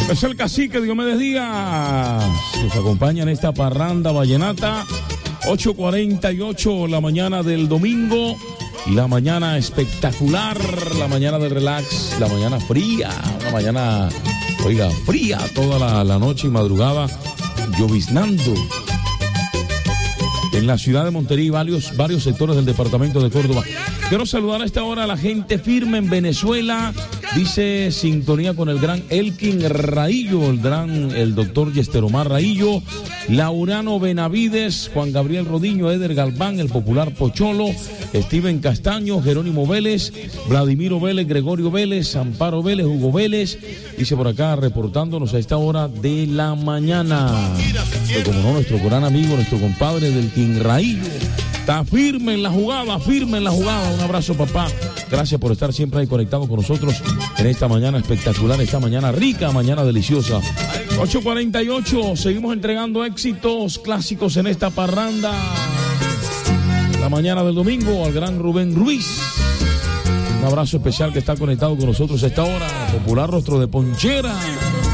Es el cacique Diomedes Díaz. Nos acompaña en esta parranda vallenata. 8:48 la mañana del domingo. La mañana espectacular, la mañana de relax, la mañana fría, una mañana, oiga, fría toda la noche y madrugada, lloviznando. En la ciudad de Montería y varios sectores del departamento de Córdoba. Quiero saludar a esta hora a la gente firme en Venezuela. Dice sintonía con el gran Elkin Raillo, el doctor Yesteromar Raillo, Laurano Benavides, Juan Gabriel Rodiño, Eder Galván, el popular Pocholo, Steven Castaño, Jerónimo Vélez, Vladimiro Vélez, Gregorio Vélez, Amparo Vélez, Hugo Vélez. Dice por acá reportándonos a esta hora de la mañana. Y como no, nuestro gran amigo, nuestro compadre del Elkin Raillo. Está firme en la jugada, firme en la jugada. Un abrazo, papá. Gracias por estar siempre ahí conectado con nosotros en esta mañana espectacular, esta mañana rica, mañana deliciosa. 8:48, seguimos entregando éxitos clásicos en esta parranda. La mañana del domingo al gran Rubén Ruiz. Un abrazo especial que está conectado con nosotros a esta hora. Popular Rostro de Ponchera.